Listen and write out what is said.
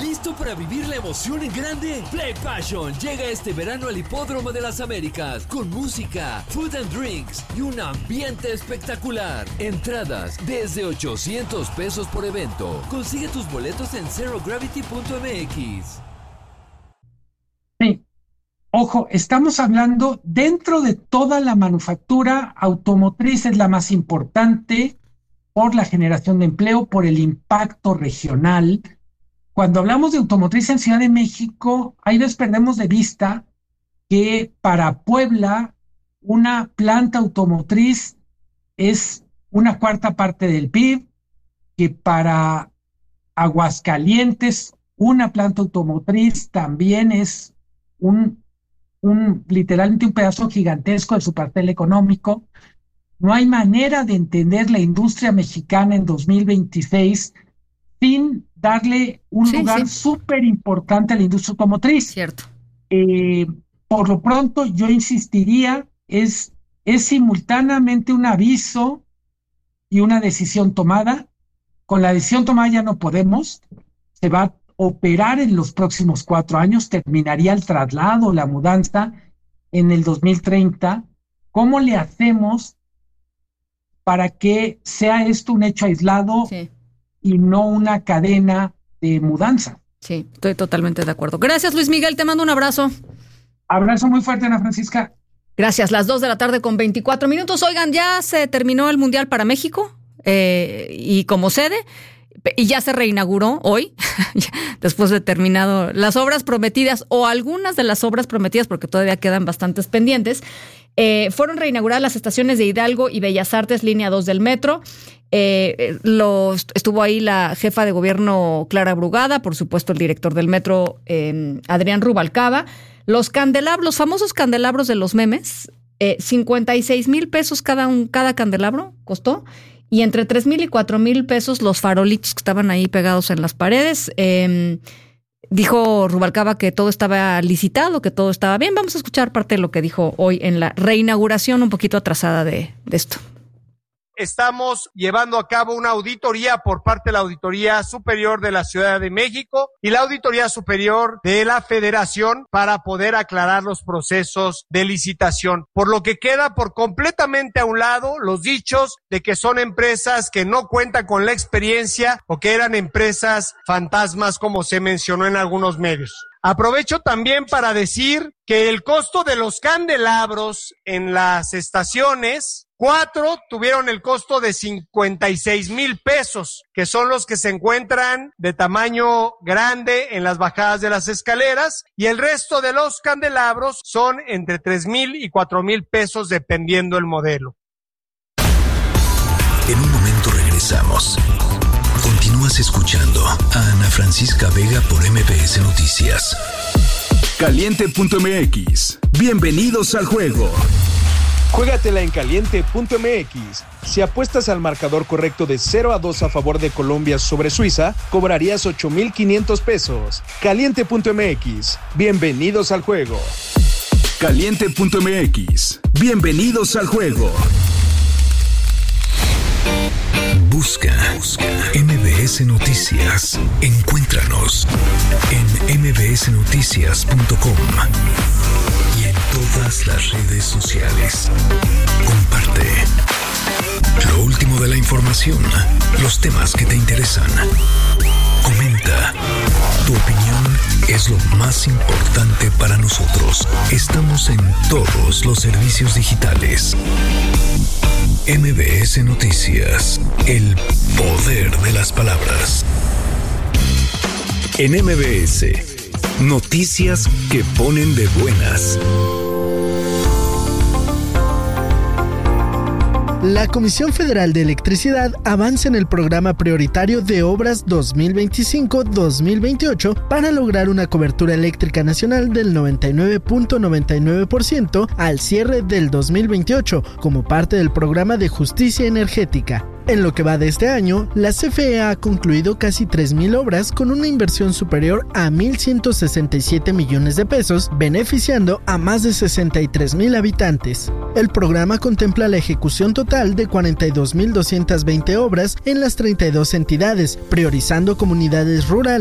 ¿Listo para vivir la emoción en grande? Play Passion llega este verano al Hipódromo de las Américas con música, food and drinks y un ambiente espectacular. Entradas desde $800 por evento. Consigue tus boletos en zerogravity.mx. Sí. Ojo, estamos hablando dentro de toda la manufactura automotriz, es la más importante por la generación de empleo, por el impacto regional. Cuando hablamos de automotriz en Ciudad de México, ahí les perdemos de vista que para Puebla una planta automotriz es 1/4 parte del PIB, que para Aguascalientes una planta automotriz también es literalmente un pedazo gigantesco de su pastel económico. No hay manera de entender la industria mexicana en 2026 sin darle un lugar súper importante a la industria automotriz. Cierto. Por lo pronto, yo insistiría, es simultáneamente un aviso y una decisión tomada. Con la decisión tomada ya no podemos. Se va a operar en los próximos 4 años, terminaría el traslado, la mudanza en el 2030. ¿Cómo le hacemos para que sea esto un hecho aislado y no una cadena de mudanza? Sí, estoy totalmente de acuerdo. Gracias, Luis Miguel, te mando un abrazo. Abrazo muy fuerte, Ana Francisca. Gracias, las 2:24 p.m. Oigan, ya se terminó el Mundial para México y como sede, y ya se reinauguró hoy, después de terminado las obras prometidas, o algunas de las obras prometidas, porque todavía quedan bastantes pendientes. Fueron reinauguradas las estaciones de Hidalgo y Bellas Artes, línea 2 del metro. Estuvo ahí la jefa de gobierno Clara Brugada, por supuesto el director del metro Adrián Rubalcaba. Los candelabros, los famosos candelabros de los memes, 56,000 pesos cada candelabro costó, y entre 3,000 y 4,000 pesos los farolitos que estaban ahí pegados en las paredes. Dijo Rubalcaba que todo estaba licitado, que todo estaba bien. Vamos a escuchar parte de lo que dijo hoy en la reinauguración un poquito atrasada de esto. Estamos llevando a cabo una auditoría por parte de la Auditoría Superior de la Ciudad de México y la Auditoría Superior de la Federación para poder aclarar los procesos de licitación, por lo que queda por completamente a un lado los dichos de que son empresas que no cuentan con la experiencia o que eran empresas fantasmas, como se mencionó en algunos medios. Aprovecho también para decir que el costo de los candelabros en las estaciones, 4 tuvieron el costo de 56,000 pesos, que son los que se encuentran de tamaño grande en las bajadas de las escaleras, y el resto de los candelabros son entre 3,000 y 4,000 pesos dependiendo el modelo. En un momento regresamos. Continúas escuchando a Ana Francisca Vega por MBS Noticias. Caliente.mx. Bienvenidos al juego. Juégatela en Caliente.mx. Si apuestas al marcador correcto de 0-2 a favor de Colombia sobre Suiza, cobrarías 8,500 pesos. Caliente.mx. Bienvenidos al juego. Caliente.mx. Bienvenidos al juego. Busca MBS Noticias. Encuéntranos en mbsnoticias.com y en todas las redes sociales. Comparte lo último de la información, los temas que te interesan. Comenta. Tu opinión es lo más importante para nosotros. Estamos en todos los servicios digitales. MBS Noticias, el poder de las palabras. En MBS, noticias que ponen de buenas. La Comisión Federal de Electricidad avanza en el programa prioritario de obras 2025-2028 para lograr una cobertura eléctrica nacional del 99.99% al cierre del 2028 como parte del programa de justicia energética. En lo que va de este año, la CFE ha concluido casi 3,000 obras con una inversión superior a 1,167 millones de pesos, beneficiando a más de 63,000 habitantes. El programa contempla la ejecución total de 42,220 obras en las 32 entidades, priorizando comunidades rurales